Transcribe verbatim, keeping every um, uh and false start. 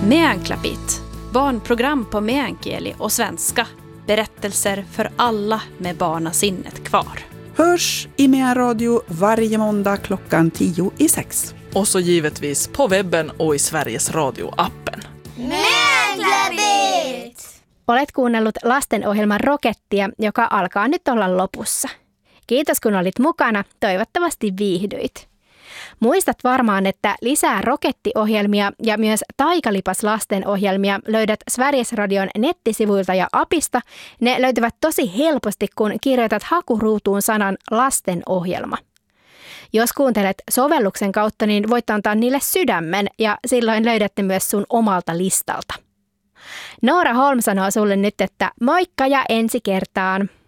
Meänklapit, barnprogram på meänkieli och svenska. Berättelser för alla med barnasinnet kvar. Hörs i Meän Radio varje måndag klockan tio i sex. Och så givetvis på webben och i Sveriges Radio-appen. Meänklapit! Olet kuunnellut lastenohjelman Rokettia, joka alkaa nyt olla lopussa. Kiitos kun olit mukana, toivottavasti viihdyit. Muistat varmaan, että lisää Roketti-ohjelmia ja myös Taikalipas lastenohjelmia löydät Sveriges Radion nettisivuilta ja apista. Ne löytyvät tosi helposti, kun kirjoitat hakuruutuun sanan lastenohjelma. Jos kuuntelet sovelluksen kautta, niin voit antaa niille sydämen ja silloin löydätte myös sun omalta listalta. Noora Holm sanoo sulle nyt, että moikka ja ensi kertaan!